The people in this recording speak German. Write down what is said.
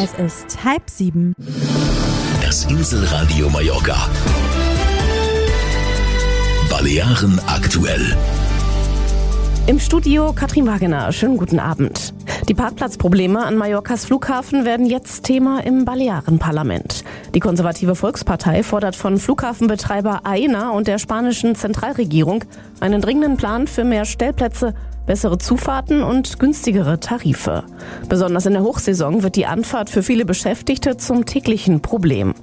Es ist 6:30. Das Inselradio Mallorca. Balearen aktuell. Im Studio Katrin Wagener. Schönen guten Abend. Die Parkplatzprobleme an Mallorcas Flughafen werden jetzt Thema im Balearenparlament. Die konservative Volkspartei fordert von Flughafenbetreiber Aena und der spanischen Zentralregierung einen dringenden Plan für mehr Stellplätze, bessere Zufahrten und günstigere Tarife. Besonders in der Hochsaison wird die Anfahrt für viele Beschäftigte zum täglichen Problem.